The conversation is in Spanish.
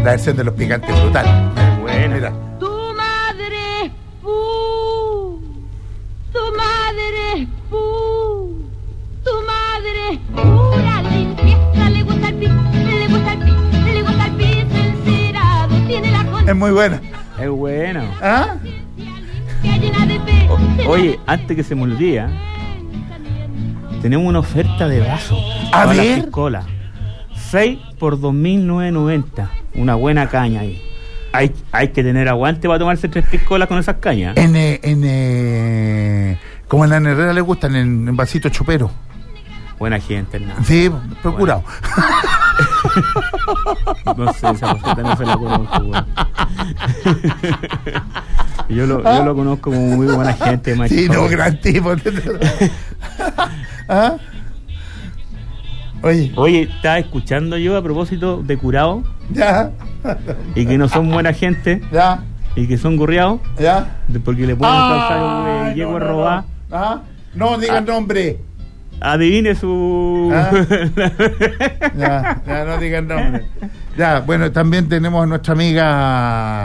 La versión de Los Picantes es brutal. Buena. Mira. Tu madre es pu, tu madre es pu, tu madre es pura limpieza, le gusta el pis, le gusta el pis, le gusta el pis encerado, tiene la con... Es muy buena. Es buena. ¿Ah? llena de pe, Oye, antes que se me olvide, tenemos una oferta de vaso. A para la ver. piscola. 6 por 2.990. Una buena caña ahí. Hay que tener aguante para tomarse 3 piscolas con esas cañas. Como en la Herrera le gustan, en vasito chopero. Buena gente, Hernán. Sí, procurado. No sé, esa receta no se la conozco, weón. Yo lo conozco como muy buena gente, macho. Sí, no, gran tipo. ¿Ah? Oye, estaba escuchando yo a propósito de curado ya, y que no son buena gente ya, y que son gorreados ya. porque le ponen calzado y llego a robar. No. ¿Ah? No, diga el nombre. Adivine su... Ya, no diga el nombre. Ya, bueno, también tenemos a nuestra amiga